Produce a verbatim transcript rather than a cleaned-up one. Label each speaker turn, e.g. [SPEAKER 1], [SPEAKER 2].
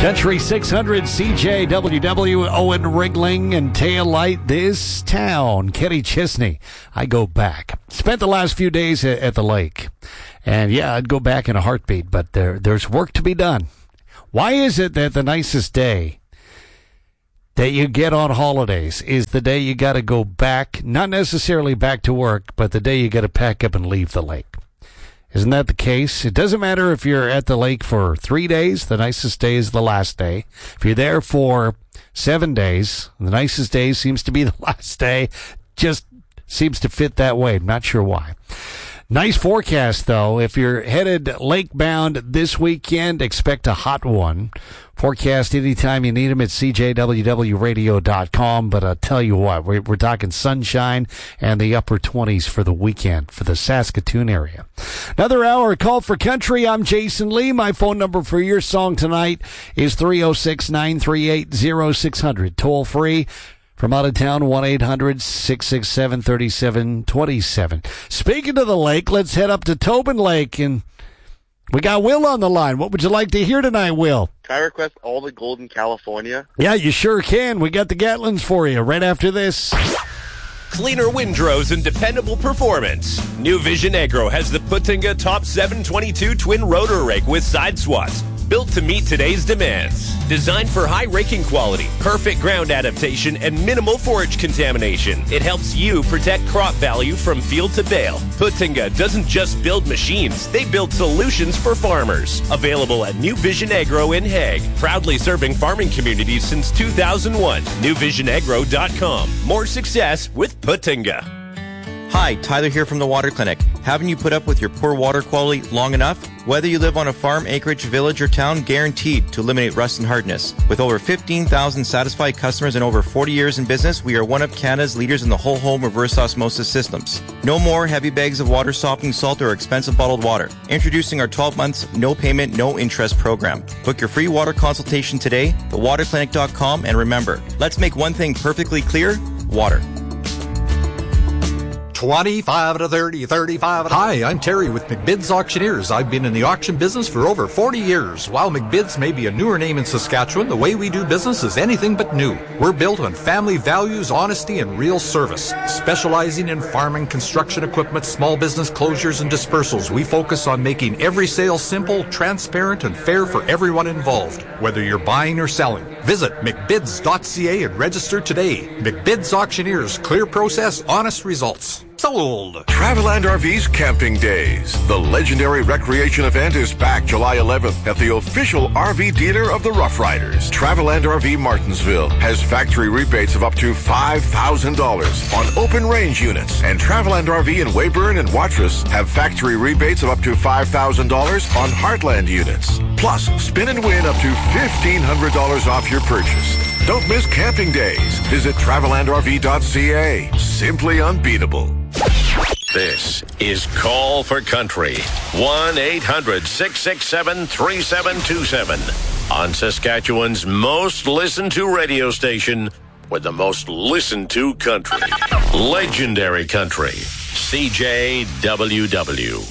[SPEAKER 1] Country six hundred C J W W, Owen Ringling and Tail Light. This town, Kenny Chesney. I go back. Spent the last few days at, at the lake. And yeah, I'd go back in a heartbeat, but there there's work to be done. Why is it that the nicest day that you get on holidays is the day you got to go back, not necessarily back to work, but the day you got to pack up and leave the lake? Isn't that the case? It doesn't matter if you're at the lake for three days. The nicest day is the last day. If you're there for seven days, the nicest day seems to be the last day. Just seems to fit that way. I'm not sure why. Nice forecast, though. If you're headed lake-bound this weekend, expect a hot one. Forecast anytime you need them at C J W W radio dot com. But I'll tell you what, we're, we're talking sunshine and the upper twenties for the weekend for the Saskatoon area. Another hour, Call for Country. I'm Jason Lee. My phone number for your song tonight is three oh six, nine three eight, oh six hundred. Toll free. From out of town, one eight hundred, six six seven, three seven two seven. Speaking of the lake, let's head up to Tobin Lake, and we got Will on the line. What would you like to hear tonight, Will?
[SPEAKER 2] Can I request All the Gold in California?
[SPEAKER 1] Yeah, you sure can. We got the Gatlins for you right after this.
[SPEAKER 3] Cleaner windrows and dependable performance. New Vision Agro has the Putinga Top seven twenty-two twin rotor rake with side swaths. Built to meet today's demands. Designed for high raking quality, perfect ground adaptation, and minimal forage contamination. It helps you protect crop value from field to bale. Putinga doesn't just build machines, they build solutions for farmers. Available at New Vision Agro in Hague. Proudly serving farming communities since two thousand one. new vision agro dot com. More success with Putinga.
[SPEAKER 4] Hi, Tyler here from the Water Clinic. Haven't you put up with your poor water quality long enough? Whether you live on a farm, acreage, village, or town, guaranteed to eliminate rust and hardness. With over fifteen thousand satisfied customers and over forty years in business, we are one of Canada's leaders in the whole home reverse osmosis systems. No more heavy bags of water softening salt or expensive bottled water. Introducing our twelve months, no payment, no interest program. Book your free water consultation today, the water clinic dot com, and remember, let's make one thing perfectly clear, water.
[SPEAKER 5] twenty-five to thirty, thirty-five to... Hi, I'm Terry with McBid's Auctioneers. I've been in the auction business for over forty years. While McBid's may be a newer name in Saskatchewan, the way we do business is anything but new. We're built on family values, honesty, and real service. Specializing in farming, construction equipment, small business closures, and dispersals, we focus on making every sale simple, transparent, and fair for everyone involved, whether you're buying or selling. Visit mcbids dot c a and register today. McBid's Auctioneers. Clear process, honest results. Sold.
[SPEAKER 6] Traveland R V's Camping Days. The legendary recreation event is back July eleventh at the official R V dealer of the Rough Riders. Traveland R V Martinsville has factory rebates of up to five thousand dollars on open range units. And Traveland R V in Weyburn and Watrous have factory rebates of up to five thousand dollars on Heartland units. Plus, spin and win up to fifteen hundred dollars off your purchase. Don't miss Camping Days. Visit traveland r v dot c a. Simply unbeatable.
[SPEAKER 3] This is Call for Country. one eight hundred, six six seven, three seven two seven. On Saskatchewan's most listened to radio station with the most listened to country. Legendary Country. C J W W.